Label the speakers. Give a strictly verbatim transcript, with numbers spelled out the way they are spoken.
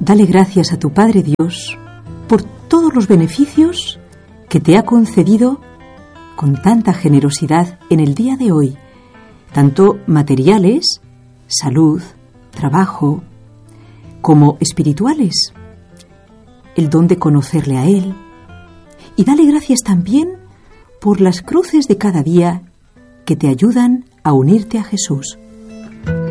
Speaker 1: Dale gracias a tu Padre Dios por todos los beneficios que te ha concedido con tanta generosidad en el día de hoy, tanto materiales, salud, trabajo, como espirituales, el don de conocerle a Él. Y dale gracias también por las cruces de cada día que te ayudan a unirte a Jesús.